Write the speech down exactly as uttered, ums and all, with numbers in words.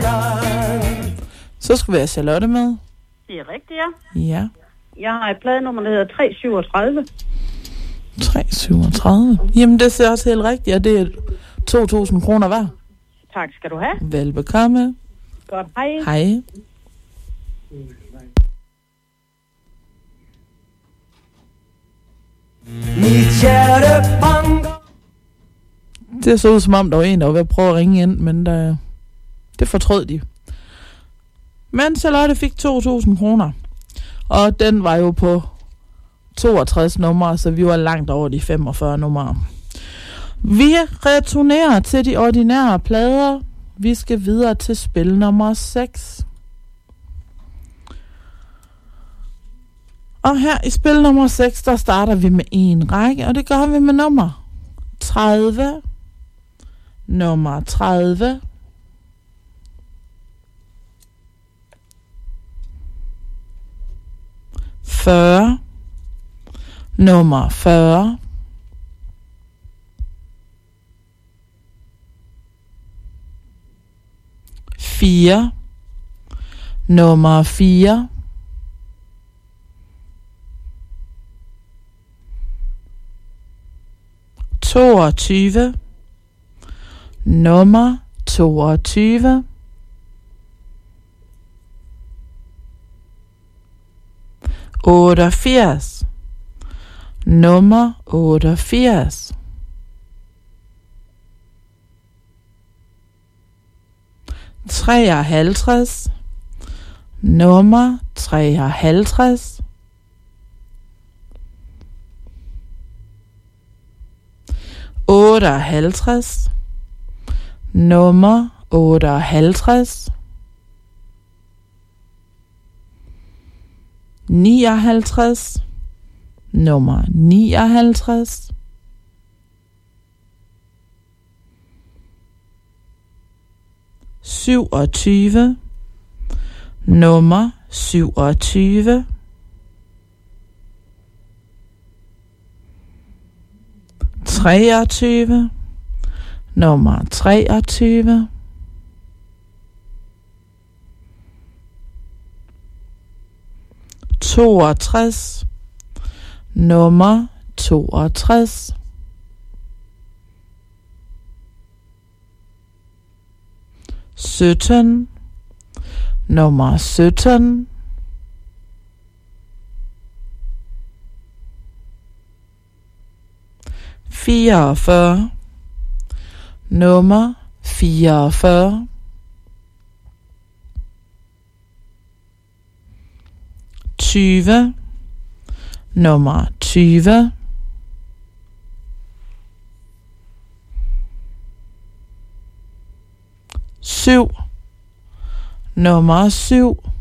Så skal vi have Charlotte med. Det er rigtigt, ja. Ja. Jeg har et pladenummer, der hedder tre syvogtredive. tre syvogtredive. Jamen, det ser også helt rigtigt, og det er to tusind kroner hver. Tak skal du have. Velbekomme. Godt, hej. Hej. Det så ud som om, der var en, der var ved at prøve at ringe ind, men der, det fortrød de. Men Charlotte fik to tusind kroner, og den var jo på toogtres numre, så vi var langt over de femogfyrre numre. Vi returnerer til de ordinære plader. Vi skal videre til spil nummer seks. Og her i spil nummer seks, der starter vi med en række, og det gør vi med nummer tredive, nummer tredive, fyrre, nummer fyrre, fire, nummer fire, toogtyve, nummer toogtyve, otteogfirs, nummer otteogfirs, treoghalvtreds, nummer treoghalvtreds, otteoghalvtreds, nummer otteoghalvtreds, nioghalvtreds, nummer nioghalvtreds, syvogtyve, nummer syvogtyve, treogtyve, nummer treogtyve, toogtres, nummer toogtres, sytten, nummer sytten, fireogfyrre, nummer fireogfyrre, tyve, nummer tyve, syv, nummer syv,